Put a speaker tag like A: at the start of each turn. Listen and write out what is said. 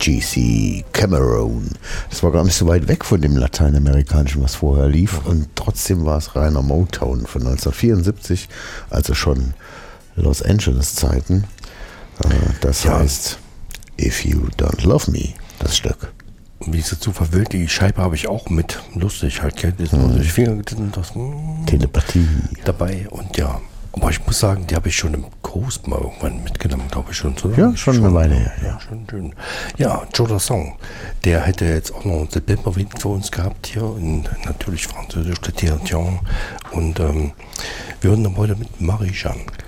A: G.C. Cameron. Das war gar nicht so weit weg von dem Lateinamerikanischen, was vorher lief. Und trotzdem war es reiner Motown von 1974, also schon Los Angeles-Zeiten. Das heißt If You Don't Love Me, das Stück.
B: Wie es dazu verwillt, die Scheibe habe ich auch mit. Lustig halt, gell?
A: Telepathie
B: dabei und ja. Aber ich muss sagen, die habe ich schon im Coast mal irgendwann mitgenommen, glaube ich schon.
A: Ja, schon eine Weile her.
B: Ja, schon schön. Ja, Joe Dassin, der hätte jetzt auch noch eine Bildmarine für uns gehabt hier. Und natürlich französisch, der Tirtian. Und wir hören dann heute mit Marie-Jeanne.